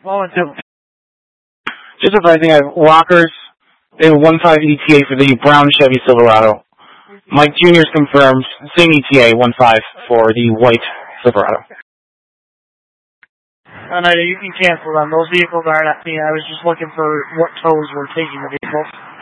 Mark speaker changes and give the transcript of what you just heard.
Speaker 1: Moment 2.
Speaker 2: Just advising, I have lockers in 15 ETA for the brown Chevy Silverado. Mike Jr.'s confirmed, same ETA, 15 for the white Silverado.
Speaker 1: You can cancel them. Those vehicles aren't at me. I was just looking for what tows were taking the vehicles.